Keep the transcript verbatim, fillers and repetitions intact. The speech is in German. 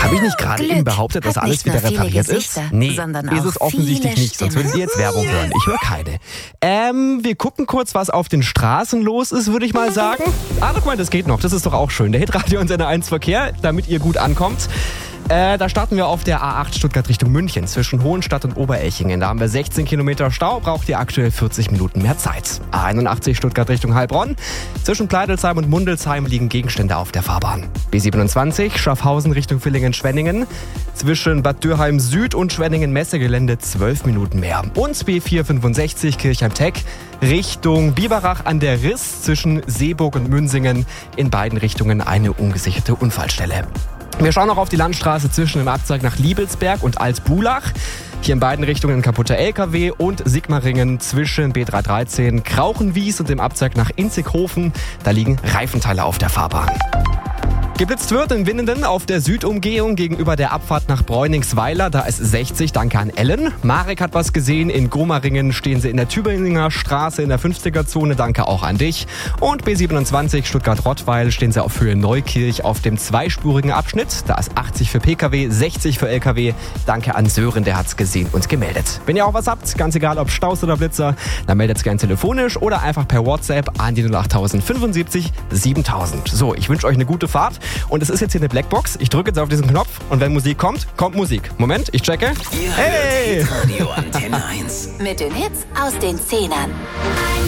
Habe ich nicht gerade eben behauptet, dass alles wieder repariert ist? Nee, ist es offensichtlich nicht, sonst würdet ihr jetzt Werbung hören. Ich höre keine. Ähm, wir gucken kurz, was auf den Straßen los ist, würde ich mal sagen. Ah, guck mal, das geht noch, das ist doch auch schön. Der Hitradio und Sender eins Verkehr, damit ihr gut ankommt. Äh, da starten wir auf der A acht Stuttgart Richtung München zwischen Hohenstadt und Oberelchingen. Da haben wir sechzehn Kilometer Stau, braucht ihr aktuell vierzig Minuten mehr Zeit. A einundachtzig Stuttgart Richtung Heilbronn. Zwischen Pleidelsheim und Mundelsheim liegen Gegenstände auf der Fahrbahn. B siebenundzwanzig Schaffhausen Richtung Villingen-Schwenningen. Zwischen Bad Dürheim Süd und Schwenningen-Messegelände zwölf Minuten mehr. Und B vierhundertfünfundsechzig Kirchheim-Teck Richtung Biberach an der Riss zwischen Seeburg und Münsingen. In beiden Richtungen eine ungesicherte Unfallstelle. Wir schauen noch auf die Landstraße zwischen dem Abzweig nach Liebelsberg und Altbulach. Hier in beiden Richtungen ein kaputter L K W und Sigmaringen zwischen B dreihundertdreizehn Krauchenwies und dem Abzweig nach Inzighofen. Da liegen Reifenteile auf der Fahrbahn. Geblitzt wird in Winnenden auf der Südumgehung gegenüber der Abfahrt nach Bräuningsweiler. Da ist sechzig, danke an Ellen. Marek hat was gesehen. In Gomaringen stehen sie in der Tübinger Straße in der fünfziger-Zone. Danke auch an dich. Und B siebenundzwanzig Stuttgart-Rottweil stehen sie auf Höhe Neukirch auf dem zweispurigen Abschnitt. Da ist achtzig für P K W, sechzig für L K W. Danke an Sören, der hat's gesehen und gemeldet. Wenn ihr auch was habt, ganz egal ob Staus oder Blitzer, dann meldet gerne telefonisch oder einfach per WhatsApp an die null acht fünfundsiebzig siebentausend. So, ich wünsche euch eine gute Fahrt. Und es ist jetzt hier eine Blackbox. Ich drücke jetzt auf diesen Knopf und wenn Musik kommt, kommt Musik. Moment, ich checke. Ihr hey! hört Hitradio Antenne eins. Mit den Hits aus den Zehnern.